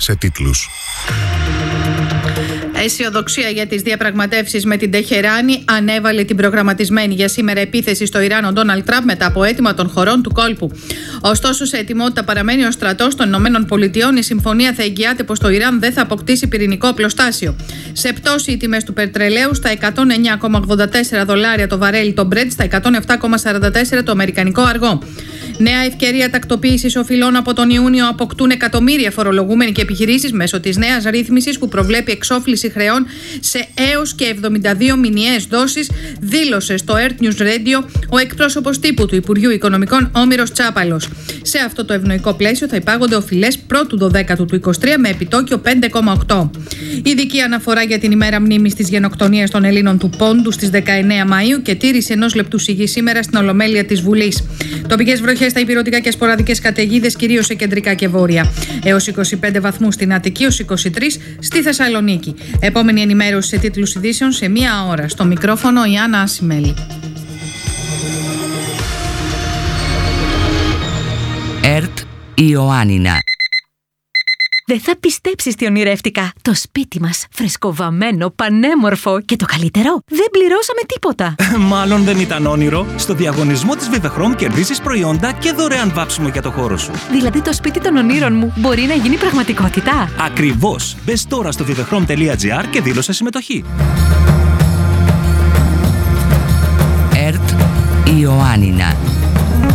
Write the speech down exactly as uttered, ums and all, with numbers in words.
σε τίτλους. Αισιοδοξία για τις διαπραγματεύσεις με την Τεχεράνη ανέβαλε την προγραμματισμένη για σήμερα επίθεση στο Ιράν ο Ντόναλντ Τραμπ μετά από αίτημα των χωρών του κόλπου. Ωστόσο, σε ετοιμότητα παραμένει ο στρατός των Ηνωμένων Πολιτειών. Η συμφωνία θα εγγυάται πως το Ιράν δεν θα αποκτήσει πυρηνικό οπλοστάσιο. Σε πτώση οι τιμές του πετρελαίου στα εκατόν εννέα κόμμα ογδόντα τέσσερα δολάρια το βαρέλι το Brent, στα εκατόν επτά κόμμα σαράντα τέσσερα το αμερικανικό αργό. Νέα ευκαιρία τακτοποίησης οφειλών από τον Ιούνιο αποκτούν εκατομμύρια φορολογούμενοι και επιχειρήσεις μέσω της νέας ρύθμισης που προβλέπει εξόφληση χρεών σε έως και εβδομήντα δύο μηνιαίες δόσεις, δήλωσε στο Earth News Radio ο εκπρόσωπος τύπου του Υπουργείου Οικονομικών Όμηρος Τσάπαλος. Σε αυτό το ευνοϊκό πλαίσιο θα υπάγονται οφειλές πρώτου δωδέκατου του είκοσι τρία με επιτόκιο πέντε κόμμα οκτώ. Ειδική αναφορά για την ημέρα μνήμης της γενοκτονίας των Ελλήνων του Πόντου στις δεκαεννέα Μαΐου και τήρηση ενός λεπτού σιγής σήμερα στην Ολομέλεια της Βουλής. Τοπικές βροχές στα υπηρετικά και σποραδικές καταιγίδες κυρίως σε κεντρικά και βόρεια. Έως είκοσι πέντε βαθμούς στην Αττική, έως είκοσι τρεις στη Θεσσαλονίκη. Επόμενη ενημέρωση σε τίτλους ειδήσεων σε μία ώρα. Στο μικρόφωνο η Άννα Ασημέλη. ΕΡΤ Ιωάννινα. Δεν θα πιστέψεις τι ονειρεύτηκα. Το σπίτι μας, φρεσκοβαμμένο, πανέμορφο και το καλύτερο, δεν πληρώσαμε τίποτα. Μάλλον δεν ήταν όνειρο. Στο διαγωνισμό της Vivechrom κερδίζεις προϊόντα και δωρεάν βάψιμο για το χώρο σου. Δηλαδή το σπίτι των ονείρων μου μπορεί να γίνει πραγματικότητα. Ακριβώς. Μπες τώρα στο vivechrom τελεία gr και δήλωσε συμμετοχή. ΕΡΤ Ιωάννινα.